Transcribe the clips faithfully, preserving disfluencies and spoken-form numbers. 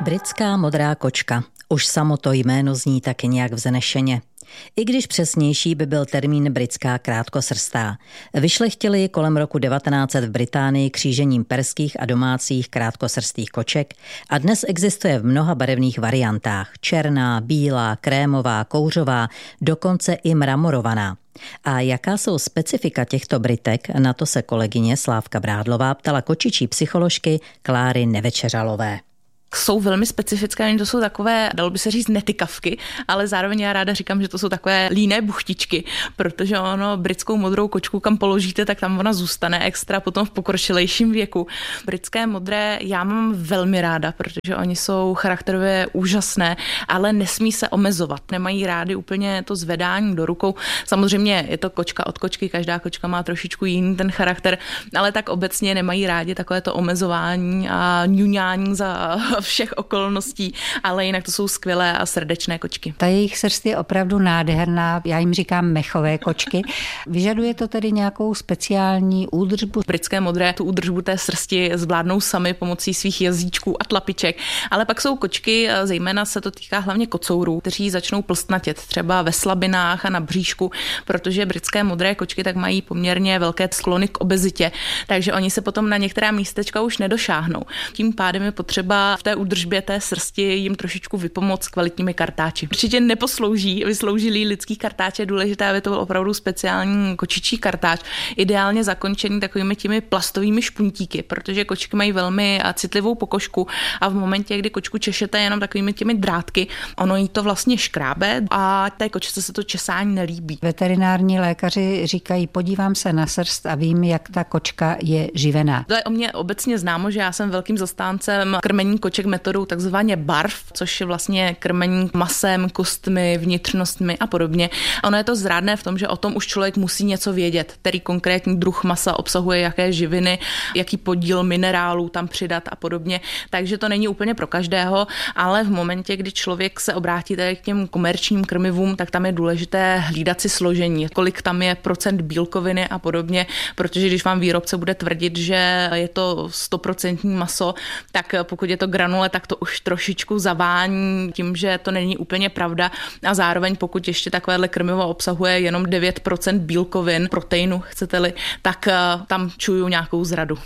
Britská modrá kočka. Už samo to jméno zní taky nějak vznešeně. I když přesnější by byl termín britská krátkosrstá. Vyšlechtili ji kolem roku devatenáct set v Británii křížením perských a domácích krátkosrstých koček a dnes existuje v mnoha barevných variantách. Černá, bílá, krémová, kouřová, dokonce i mramorovaná. A jaká jsou specifika těchto Britek, na to se kolegyně Slávka Brádlová ptala kočičí psycholožky Kláry Nevečeřalové. Jsou velmi specifické, to jsou takové, dalo by se říct, netykavky, ale zároveň já ráda říkám, že to jsou takové líné buchtičky, protože ono britskou modrou kočku, kam položíte, tak tam ona zůstane extra potom v pokročilejším věku. Britské modré já mám velmi ráda, protože oni jsou charakterově úžasné, ale nesmí se omezovat. Nemají rády úplně to zvedání do rukou. Samozřejmě je to kočka od kočky, každá kočka má trošičku jiný ten charakter, ale tak obecně nemají rádi takové to omezování a ňuňání za všech okolností, ale jinak to jsou skvělé a srdečné kočky. Ta jejich srst je opravdu nádherná, já jim říkám mechové kočky. Vyžaduje to tedy nějakou speciální údržbu? Britské modré tu údržbu té srsti zvládnou sami pomocí svých jazyčků a tlapiček, ale pak jsou kočky, zejména se to týká hlavně kocourů, kteří začnou plstnatět třeba ve slabinách a na bříšku, protože britské modré kočky tak mají poměrně velké sklony k obezitě, takže oni se potom na některá místečka už nedošáhnou. Tím pádem je potřeba v té údržbě té srsti jim trošičku vypomoct kvalitními kartáči. Určitě neposlouží vysloužilý lidský kartáč, je důležité, aby to byl opravdu speciální kočičí kartáč, ideálně zakončený takovými těmi plastovými špuntíky, protože kočky mají velmi citlivou pokožku a v momentě, kdy kočku češete jenom takovými těmi drátky, ono jí to vlastně škrábe a té kočce se to česání nelíbí. Veterinární lékaři říkají, podívám se na srst a vím, jak ta kočka je živená. To je o mě obecně známo, že já jsem velkým zastáncem krmení koček metodou takzvaně barv, což je vlastně krmení masem, kostmi, vnitřnostmi a podobně. Ono je to zrádné v tom, že o tom už člověk musí něco vědět, který konkrétní druh masa obsahuje jaké živiny, jaký podíl minerálů tam přidat a podobně. Takže to není úplně pro každého, ale v momentě, kdy člověk se obrátí k těm komerčním krmivům, tak tam je důležité hlídat si složení, kolik tam je procent bílkoviny a podobně, protože když vám výrobce bude tvrdit, že je to stoprocentní maso, tak pokud je to granule, tak to už trošičku zavání tím, že to není úplně pravda a zároveň pokud ještě takovéhle krmivo obsahuje jenom devět procent bílkovin, proteinu, chcete-li, tak tam čuju nějakou zradu.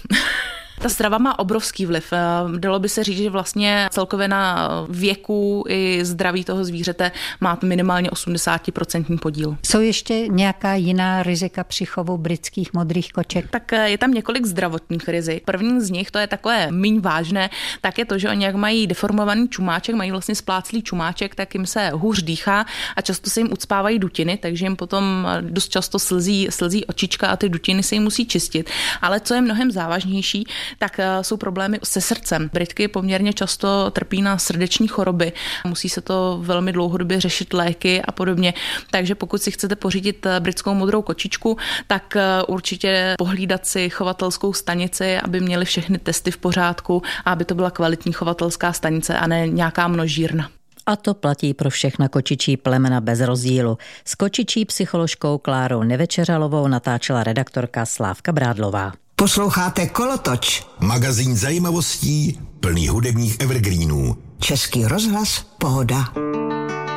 Ta strava má obrovský vliv. Dalo by se říct, že vlastně celkově na věku i zdraví toho zvířete má minimálně osmdesát procent podíl. Jsou ještě nějaká jiná rizika při chovu britských modrých koček? Tak je tam několik zdravotních rizik. První z nich, to je takové míň vážné, tak je to, že oni jak mají deformovaný čumáček, mají vlastně spláclý čumáček, tak jim se hůř dýchá a často se jim ucpávají dutiny, takže jim potom dost často slzí, slzí očička a ty dutiny se jim musí čistit. Ale co je mnohem závažnější, tak jsou problémy se srdcem. Britky poměrně často trpí na srdeční choroby. Musí se to velmi dlouhodobě řešit léky a podobně. Takže pokud si chcete pořídit britskou modrou kočičku, tak určitě pohlídat si chovatelskou stanici, aby měli všechny testy v pořádku a aby to byla kvalitní chovatelská stanice a ne nějaká množírna. A to platí pro všechna kočičí plemena bez rozdílu. S kočičí psycholožkou Klárou Nevečeřalovou natáčela redaktorka Slávka Brádlová. Posloucháte Kolotoč, magazín zajímavostí plný hudebních evergreenů. Český rozhlas Pohoda.